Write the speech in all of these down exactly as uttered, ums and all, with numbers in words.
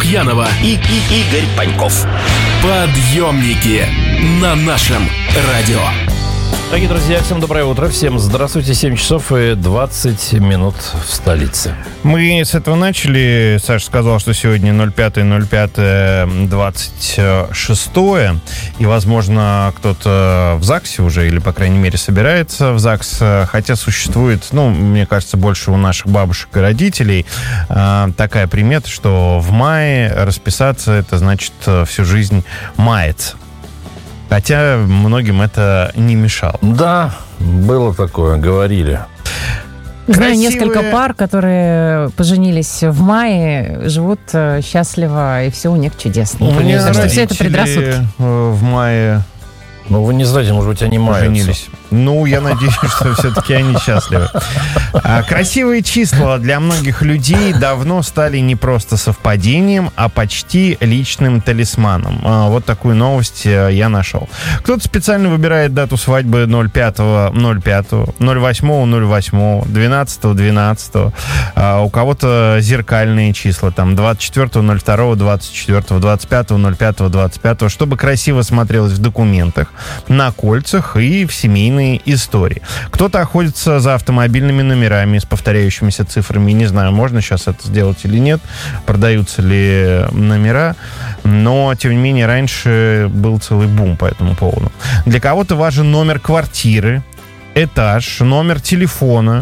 Лукьянова и, и Игорь Паньков. Подъемники на нашем радио. Дорогие друзья, всем доброе утро, всем здравствуйте, семь часов и двадцать минут в столице. Мы с этого начали. Саша сказал, что сегодня ноль пятое ноль пятое двадцать шестое, и, возможно, кто-то в ЗАГСе уже, или, по крайней мере, собирается в ЗАГС, хотя существует, ну, мне кажется, больше у наших бабушек и родителей такая примета, что в мае расписаться, это значит всю жизнь маяться. Хотя многим это не мешало. Да, было такое, говорили. Знаю несколько пар, которые поженились в мае, живут счастливо, и все у них чудесно. Ну, мне кажется, все это предрассудки. В мае... Ну, вы не знаете, может быть, они маются. Ну, я надеюсь, что все-таки они счастливы. А, красивые числа для многих людей давно стали не просто совпадением, а почти личным талисманом. А, вот такую новость я нашел. Кто-то специально выбирает дату свадьбы ноль пятого ноль пятого, ноль восьмого ноль восьмого, двенадцатого двенадцатого. А, у кого-то зеркальные числа, там двадцать четвёртого ноль второго двадцать четвёртого, двадцать пятого ноль пятого двадцать пятого, чтобы красиво смотрелось в документах, на кольцах и в семейной истории. Кто-то охотится за автомобильными номерами с повторяющимися цифрами. Не знаю, можно сейчас это сделать или нет, продаются ли номера, но, тем не менее, раньше был целый бум по этому поводу. Для кого-то важен номер квартиры, этаж, номер телефона.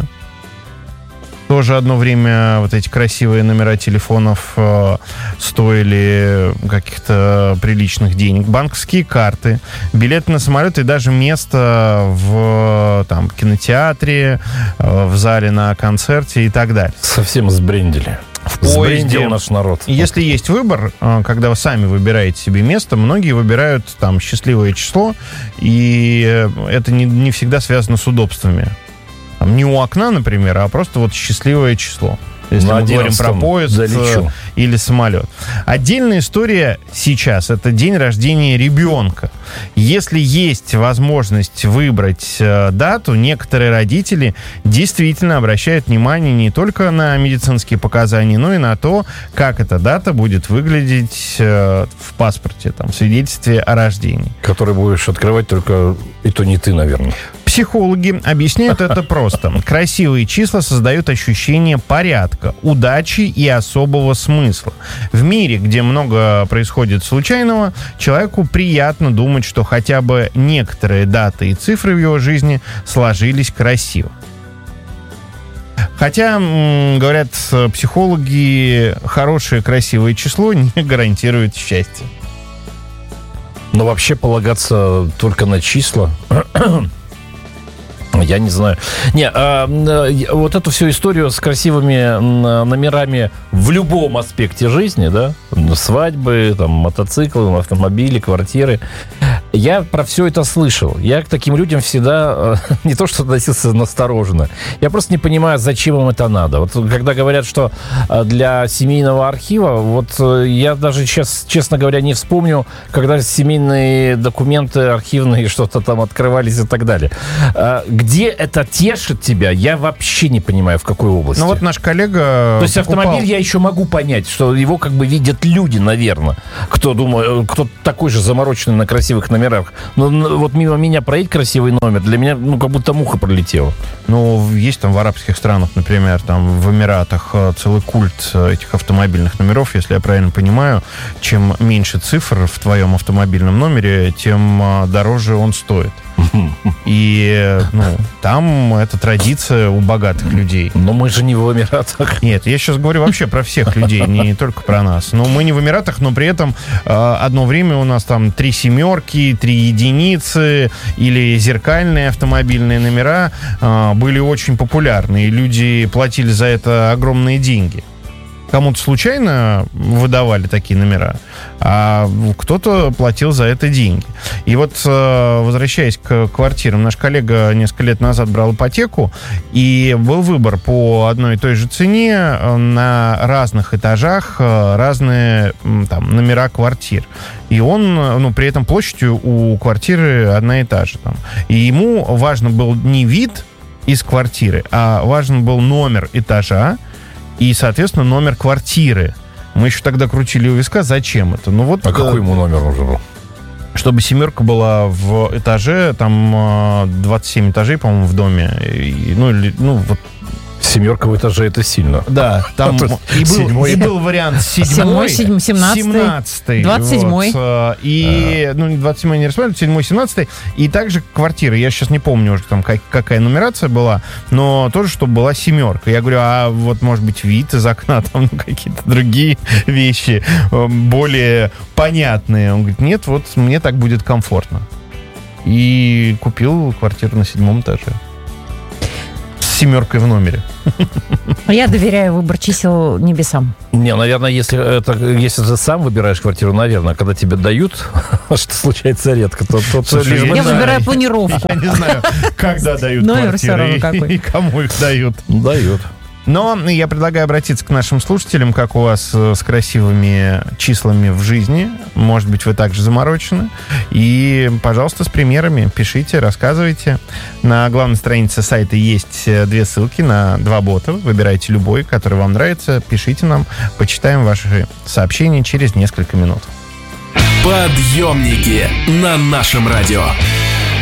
Тоже одно время вот эти красивые номера телефонов э, стоили каких-то приличных денег. Банковские карты, билеты на самолет и даже место в там, кинотеатре, э, в зале на концерте и так далее. Совсем сбрендили. В поезде Сбрендил наш народ. Если есть выбор, э, когда вы сами выбираете себе место, многие выбирают там счастливое число, и это не, не всегда связано с удобствами. Там, не у окна, например, а просто вот счастливое число. Если мы говорим про поезд залечу. Или самолет. Отдельная история сейчас – это день рождения ребенка. Если есть возможность выбрать э, дату, некоторые родители действительно обращают внимание не только на медицинские показания, но и на то, как эта дата будет выглядеть э, в паспорте, там, в свидетельстве о рождении. Который будешь открывать только и то не ты, наверное. Психологи объясняют это просто. Красивые числа создают ощущение порядка, удачи и особого смысла. В мире, где много происходит случайного, человеку приятно думать, что хотя бы некоторые даты и цифры в его жизни сложились красиво. Хотя, говорят психологи, хорошее красивое число не гарантирует счастье. Но вообще полагаться только на числа... Я не знаю. Не, а, вот эту всю историю с красивыми номерами в любом аспекте жизни, да, свадьбы, там, мотоциклы, автомобили, квартиры, я про все это слышал. Я к таким людям всегда не то что относился настороженно. Я просто не понимаю, зачем им это надо. Вот когда говорят, что для семейного архива, вот я даже сейчас, честно говоря, не вспомню, когда семейные документы архивные что-то там открывались и так далее. Где это тешит тебя, я вообще не понимаю, в какой области. Ну вот наш коллега... То есть покупал... автомобиль я еще могу понять, что его как бы видят люди, наверное, кто думает, кто такой же замороченный на красивых номерах. Но вот мимо меня проедет красивый номер, для меня, ну, как будто муха пролетела. Ну, есть там в арабских странах, например, там в Эмиратах целый культ этих автомобильных номеров, если я правильно понимаю. Чем меньше цифр в твоем автомобильном номере, тем дороже он стоит. И ну, там это традиция у богатых людей. Но мы же не в Эмиратах. Нет, я сейчас говорю вообще про всех людей, не только про нас. Но мы не в Эмиратах, но при этом э, одно время у нас там три семерки, три единицы или зеркальные автомобильные номера э, были очень популярны, и люди платили за это огромные деньги. Кому-то случайно выдавали такие номера, а кто-то платил за это деньги. И вот, возвращаясь к квартирам, наш коллега несколько лет назад брал ипотеку, и был выбор по одной и той же цене на разных этажах, разные там номера квартир. И он, ну, при этом площадью у квартиры одна и та же. Там. И ему важен был не вид из квартиры, а важен был номер этажа, и, соответственно, номер квартиры. Мы еще тогда крутили у виска, зачем это? Ну вот. А какой ему номер нужен был? Чтобы семерка была в этаже, там двадцать семь этажей, по-моему, в доме. И, ну, или, ну, вот. Семерка в этаже — это сильно. Да, там и был, и был вариант седьмой, семнадцатый, двадцать седьмой. Вот, и, ну, двадцать седьмой не рассматривали, седьмой, семнадцатый. И также квартира. Я сейчас не помню уже, там, как, какая нумерация была, но тоже, чтобы была семерка. Я говорю, а вот, может быть, вид из окна, там, ну, какие-то другие вещи, более понятные. Он говорит, нет, вот мне так будет комфортно. И купил квартиру на седьмом этаже. Семеркой в номере. Я доверяю выбор чисел небесам. Не, наверное, если это, если ты сам выбираешь квартиру, наверное, когда тебе дают, что случается редко, то... то, то Слушай, я знаю, выбираю планировку. Я не знаю, когда дают номер все равно квартиры какой. и, и кому их дают. Дают. Но я предлагаю обратиться к нашим слушателям, как у вас с красивыми числами в жизни. Может быть, вы также заморочены. И, пожалуйста, с примерами пишите, рассказывайте. На главной странице сайта есть две ссылки на два бота. Выбирайте любой, который вам нравится. Пишите нам, почитаем ваши сообщения через несколько минут. Подъемники на нашем радио.